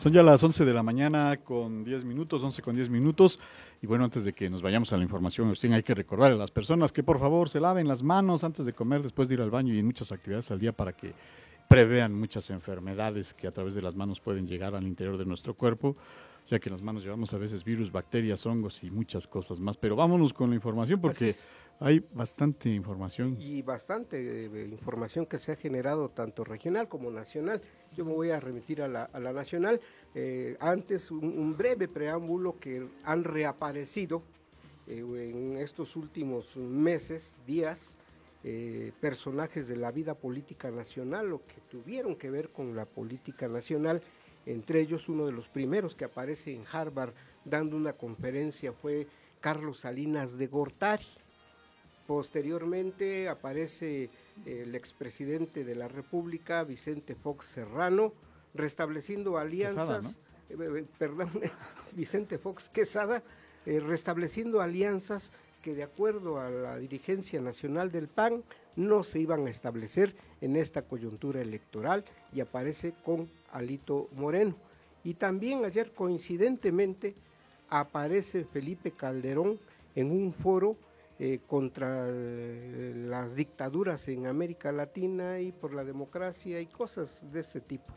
Son ya las 11 de la mañana con 10 minutos, 11 con 10 minutos. Y bueno, antes de que nos vayamos a la información, Agustín, hay que recordar a las personas que por favor se laven las manos antes de comer, después de ir al baño y en muchas actividades al día para que prevean muchas enfermedades que a través de las manos pueden llegar al interior de nuestro cuerpo, ya que en las manos llevamos a veces virus, bacterias, hongos y muchas cosas más. Pero vámonos con la información porque hay bastante información. Y bastante información que se ha generado tanto regional como nacional. Yo me voy a remitir a la nacional. Antes, un breve preámbulo que han reaparecido en estos últimos meses, días, personajes de la vida política nacional o que tuvieron que ver con la política nacional. Entre ellos, uno de los primeros que aparece en Harvard dando una conferencia fue Carlos Salinas de Gortari. Posteriormente aparece el expresidente de la República, Vicente Fox Serrano, restableciendo alianzas, Quesada, ¿no? Vicente Fox Quesada, restableciendo alianzas que de acuerdo a la dirigencia nacional del PAN no se iban a establecer en esta coyuntura electoral, y aparece con Alito Moreno. Y también ayer coincidentemente aparece Felipe Calderón en un foro contra las dictaduras en América Latina y por la democracia y cosas de ese tipo.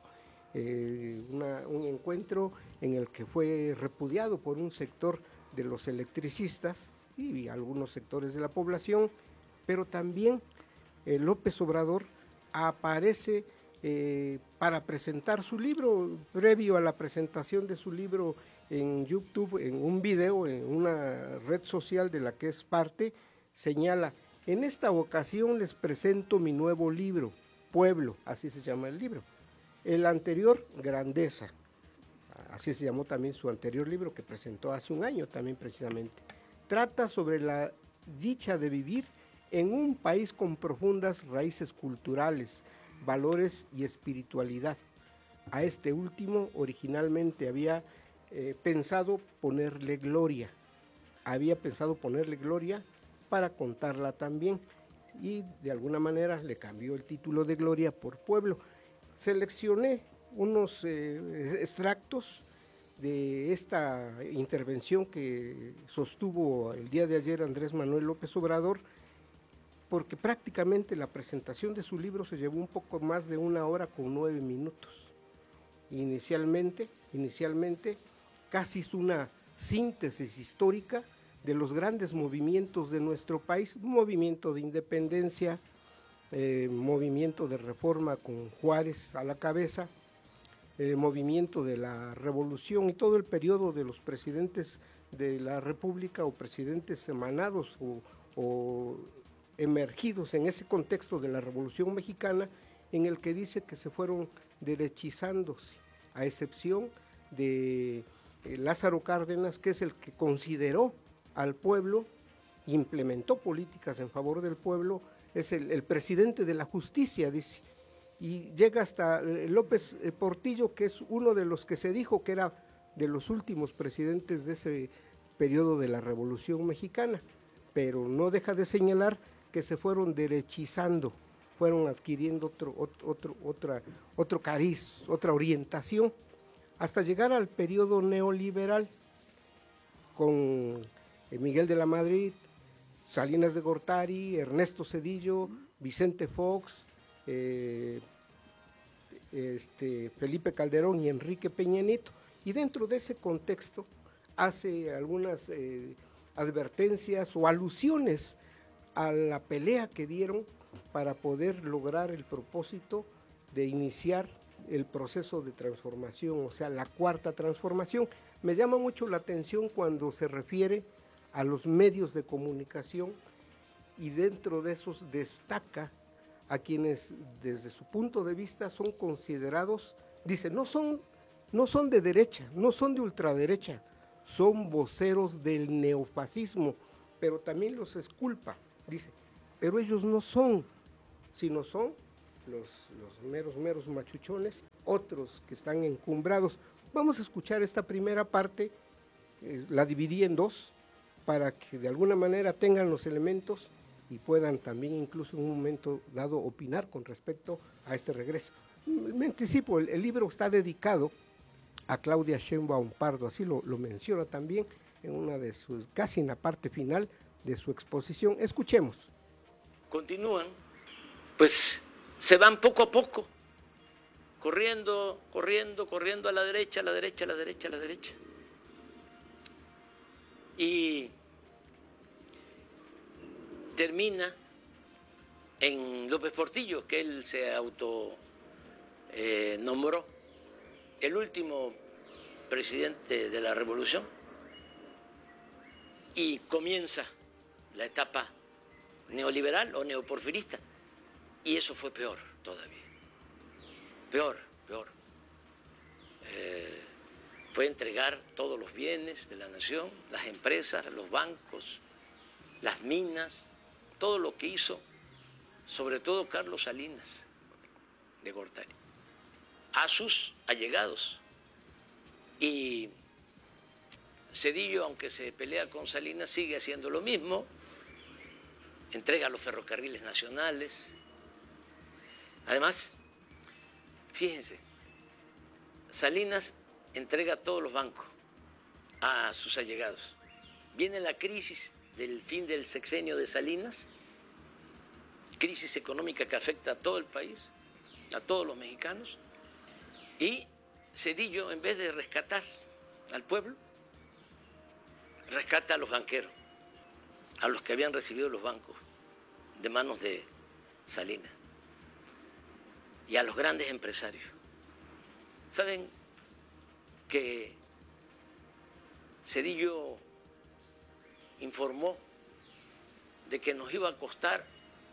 Un encuentro en el que fue repudiado por un sector de los electricistas y algunos sectores de la población, pero también López Obrador aparece para presentar su libro. Previo a la presentación de su libro en YouTube, en un video, en una red social de la que es parte, señala: en esta ocasión les presento mi nuevo libro, Pueblo, así se llama el libro. El anterior, Grandeza, así se llamó también su anterior libro que presentó hace un año también precisamente. Trata sobre la dicha de vivir en un país con profundas raíces culturales, valores y espiritualidad. A este último originalmente había pensado ponerle Gloria, para contarla también, y de alguna manera le cambió el título de Gloria por Pueblo. Seleccioné unos extractos de esta intervención que sostuvo el día de ayer Andrés Manuel López Obrador, porque prácticamente la presentación de su libro se llevó un poco más de 1 hora con 9 minutos. Inicialmente casi es una síntesis histórica de los grandes movimientos de nuestro país: movimiento de independencia, movimiento de reforma con Juárez a la cabeza, movimiento de la revolución y todo el periodo de los presidentes de la República o presidentes emanados o emergidos en ese contexto de la Revolución Mexicana, en el que dice que se fueron derechizándose, a excepción de Lázaro Cárdenas, que es el que consideró al pueblo, implementó políticas en favor del pueblo, es el presidente de la justicia, dice. Y llega hasta López Portillo, que es uno de los que se dijo que era de los últimos presidentes de ese periodo de la Revolución Mexicana, pero no deja de señalar que se fueron derechizando, fueron adquiriendo otro cariz, otra orientación, hasta llegar al periodo neoliberal con Miguel de la Madrid, Salinas de Gortari, Ernesto Zedillo, Vicente Fox, Felipe Calderón y Enrique Peña Nieto. Y dentro de ese contexto hace algunas advertencias o alusiones a la pelea que dieron para poder lograr el propósito de iniciar el proceso de transformación, o sea, la cuarta transformación. Me llama mucho la atención cuando se refiere a los medios de comunicación, y dentro de esos destaca a quienes desde su punto de vista son considerados, dice, no son de derecha, no son de ultraderecha, son voceros del neofascismo, pero también los exculpa, dice, pero ellos no son, sino son los meros machuchones, otros que están encumbrados. Vamos a escuchar esta primera parte, la dividí en dos, para que de alguna manera tengan los elementos y puedan también incluso en un momento dado opinar con respecto a este regreso. Me anticipo, el libro está dedicado a Claudia Sheinbaum Pardo, así lo menciona también en una de sus, casi en la parte final de su exposición. Escuchemos. Continúan, pues se van poco a poco, corriendo, corriendo, corriendo a la derecha, a la derecha, a la derecha, a la derecha. Y termina en López Portillo, que él se nombró el último presidente de la revolución, y comienza la etapa neoliberal o neoporfirista, y eso fue peor todavía, peor. Fue entregar todos los bienes de la nación, las empresas, los bancos, las minas, todo lo que hizo, sobre todo Carlos Salinas de Gortari, a sus allegados. Y Zedillo, aunque se pelea con Salinas, sigue haciendo lo mismo, entrega los ferrocarriles nacionales. Además, fíjense, Salinas entrega todos los bancos a sus allegados. Viene la crisis del fin del sexenio de Salinas, crisis económica que afecta a todo el país, a todos los mexicanos, y Zedillo, en vez de rescatar al pueblo, rescata a los banqueros, a los que habían recibido los bancos de manos de Salinas, y a los grandes empresarios. ¿Saben que Zedillo informó de que nos iba a costar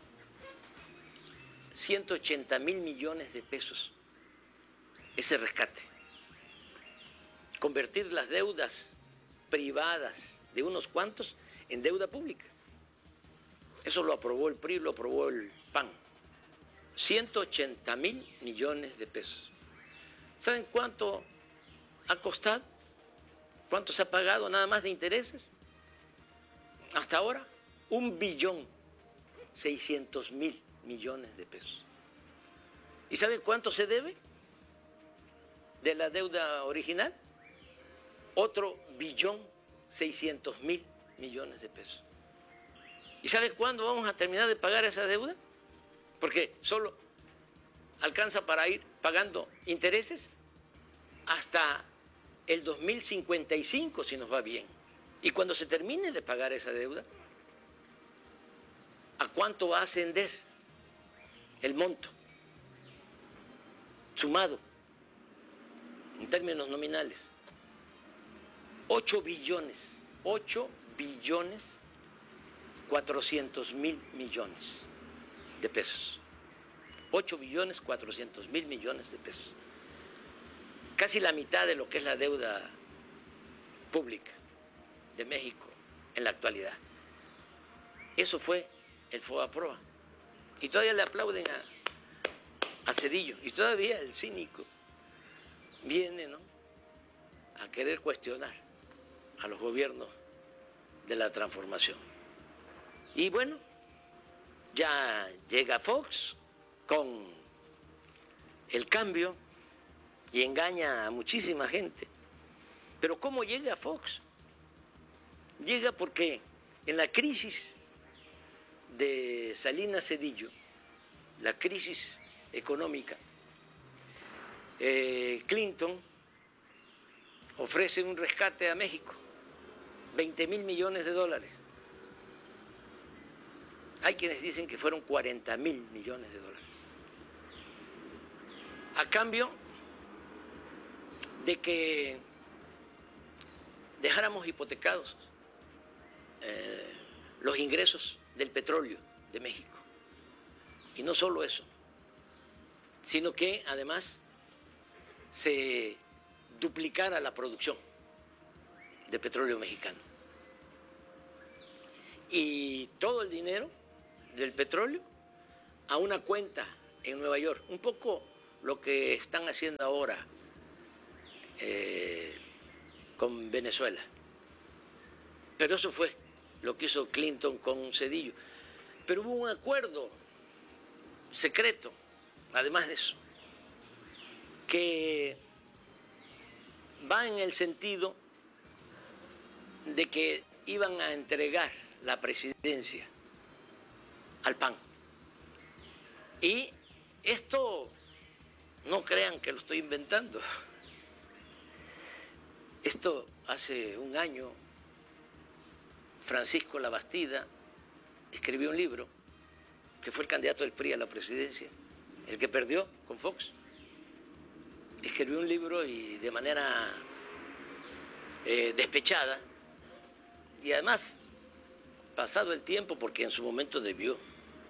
180,000 millones de pesos ese rescate? Convertir las deudas privadas de unos cuantos en deuda pública. Eso lo aprobó el PRI, lo aprobó el PAN. 180,000 millones de pesos. ¿Saben cuánto ha costado? ¿Cuánto se ha pagado nada más de intereses? Hasta ahora, 1.600.000 millones de pesos. ¿Y saben cuánto se debe de la deuda original? Otro 1.600.000 millones de pesos. ¿Y saben cuándo vamos a terminar de pagar esa deuda? Porque solo alcanza para ir pagando intereses hasta el 2055, si nos va bien. Y cuando se termine de pagar esa deuda, ¿a cuánto va a ascender el monto sumado en términos nominales? 8 billones 400,000 millones de pesos. 8.400.000 millones de pesos. Casi la mitad de lo que es la deuda pública de México en la actualidad. Eso fue el FOBAPROA. Y todavía le aplauden a Zedillo. Y todavía el cínico viene, ¿no?, a querer cuestionar a los gobiernos de la transformación. Y bueno, ya llega Fox con el cambio y engaña a muchísima gente. Pero ¿cómo llega Fox? Llega porque en la crisis de Salinas Zedillo, la crisis económica, Clinton ofrece un rescate a México, 20,000 millones de dólares. Hay quienes dicen que fueron 40,000 millones de dólares. A cambio de que dejáramos hipotecados los ingresos del petróleo de México. Y no solo eso, sino que además se duplicara la producción de petróleo mexicano. Y todo el dinero del petróleo a una cuenta en Nueva York. Un poco lo que están haciendo ahora con Venezuela. Pero eso fue lo que hizo Clinton con Zedillo. Pero hubo un acuerdo secreto, además de eso, que va en el sentido de que iban a entregar la presidencia al PAN. Y esto no crean que lo estoy inventando. Esto hace un año Francisco Labastida escribió un libro, que fue el candidato del PRI a la presidencia, el que perdió con Fox. Escribió un libro y de manera despechada, y además, pasado el tiempo, porque en su momento debió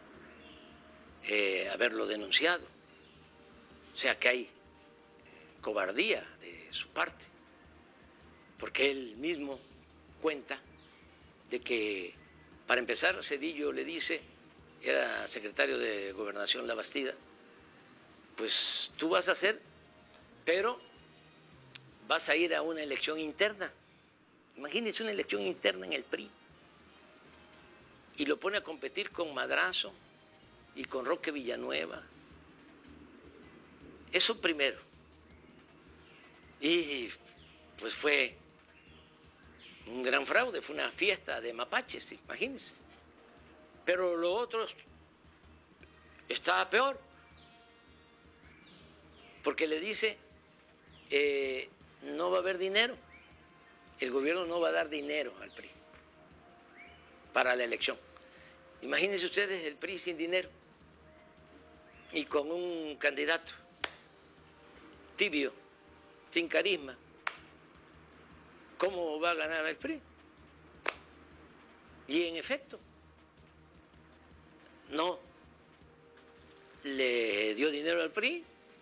haberlo denunciado. O sea que hay cobardía de su parte, porque él mismo cuenta de que, para empezar, Zedillo le dice, era secretario de Gobernación Labastida, pues tú vas a hacer, pero vas a ir a una elección interna. Imagínense una elección interna en el PRI. Y lo pone a competir con Madrazo y con Roque Villanueva. Eso primero. Y pues fue un gran fraude, fue una fiesta de mapaches, imagínense. Pero lo otro está peor, porque le dice, no va a haber dinero, el gobierno no va a dar dinero al PRI para la elección. Imagínense ustedes el PRI sin dinero y con un candidato tibio, sin carisma. ¿Cómo va a ganar el PRI? Y en efecto, no le dio dinero al PRI.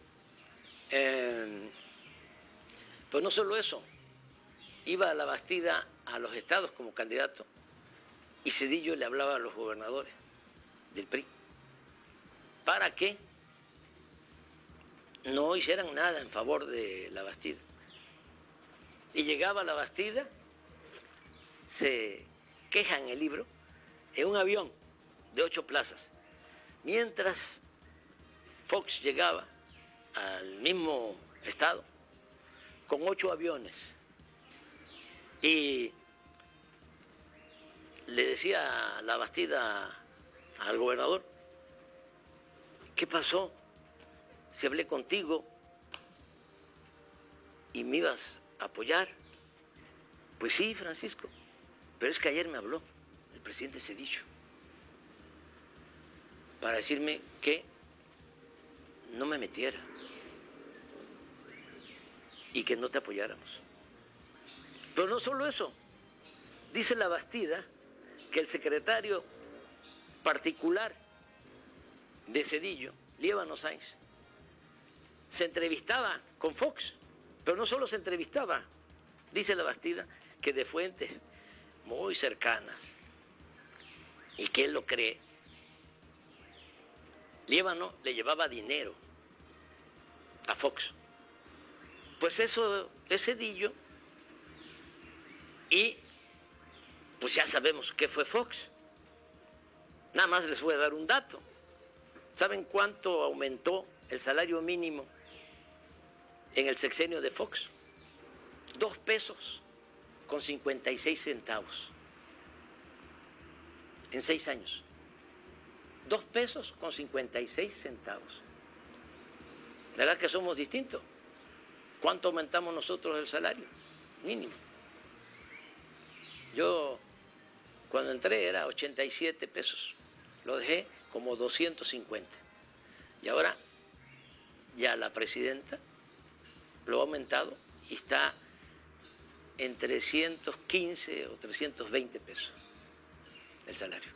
Pues no solo eso, iba a Labastida a los estados como candidato y Zedillo le hablaba a los gobernadores del PRI para que no hicieran nada en favor de Labastida. Y llegaba a Labastida, se queja en el libro, en un avión de 8 plazas, mientras Fox llegaba al mismo estado con 8 aviones. Y le decía Labastida al gobernador, ¿qué pasó? Si hablé contigo y me ibas a apoyar. Pues sí, Francisco, pero es que ayer me habló el presidente Zedillo para decirme que no me metiera y que no te apoyáramos. Pero no solo eso, dice Labastida que el secretario particular de Zedillo, Líbano Sáenz, se entrevistaba con Fox, pero no solo se entrevistaba, dice Labastida, que de fuentes muy cercanas, y que él lo cree, Líbano le llevaba dinero a Fox. Pues eso es Zedillo, y pues ya sabemos qué fue Fox. Nada más les voy a dar un dato. ¿Saben cuánto aumentó el salario mínimo en el sexenio de Fox? 2 pesos con 56 centavos en 6 años. 2 pesos con 56 centavos. ¿Verdad que somos distintos? ¿Cuánto aumentamos nosotros el salario mínimo? Yo cuando entré era 87 pesos. Lo dejé como 250. Y ahora ya la presidenta lo ha aumentado y está en 315 o 320 pesos el salario.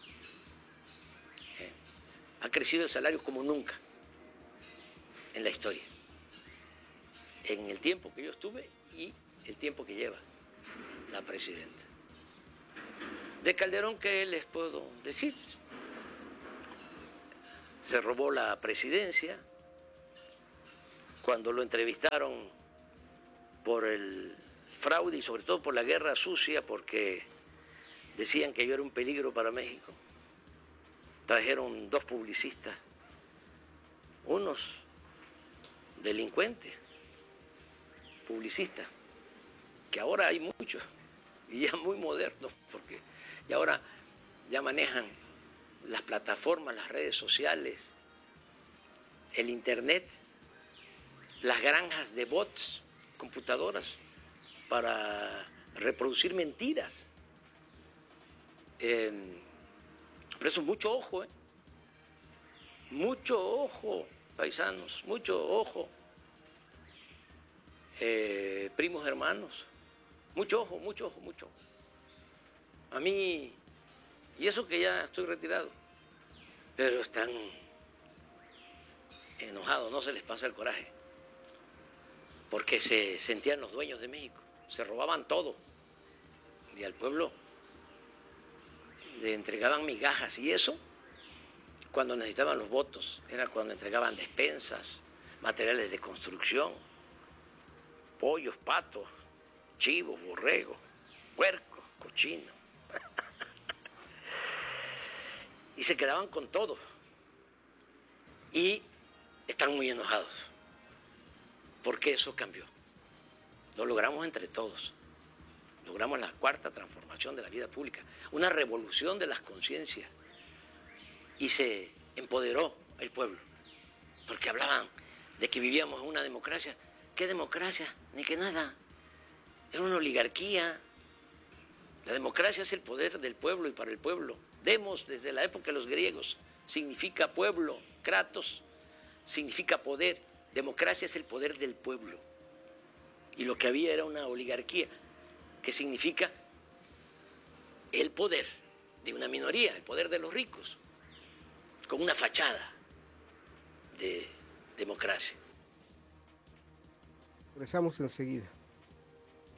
Ha crecido el salario como nunca en la historia, en el tiempo que yo estuve y el tiempo que lleva la presidenta. De Calderón, ¿qué les puedo decir? Se robó la presidencia cuando lo entrevistaron por el fraude y sobre todo por la guerra sucia, porque decían que yo era un peligro para México. Trajeron 2 publicistas, unos delincuentes, publicistas, que ahora hay muchos, y ya muy modernos, porque y ahora ya manejan las plataformas, las redes sociales, el internet, las granjas de bots, computadoras, para reproducir mentiras. Por eso mucho ojo, mucho ojo, paisanos, mucho ojo, primos hermanos, mucho ojo, mucho ojo, mucho ojo. A mí, y eso que ya estoy retirado, pero están enojados, no se les pasa el coraje, porque se sentían los dueños de México, se robaban todo, y al pueblo le entregaban migajas, y eso cuando necesitaban los votos, era cuando entregaban despensas, materiales de construcción, pollos, patos, chivos, borregos, puercos, cochinos. Y se quedaban con todo. Y están muy enojados, porque eso cambió. Lo logramos entre todos. Logramos la cuarta transformación de la vida pública, una revolución de las conciencias. Y se empoderó el pueblo, porque hablaban de que vivíamos en una democracia. ¿Qué democracia? Ni que nada. Era una oligarquía. La democracia es el poder del pueblo y para el pueblo. Demos, desde la época de los griegos, significa pueblo. Kratos significa poder. Democracia es el poder del pueblo. Y lo que había era una oligarquía, que significa el poder de una minoría, el poder de los ricos, con una fachada de democracia. Regresamos enseguida.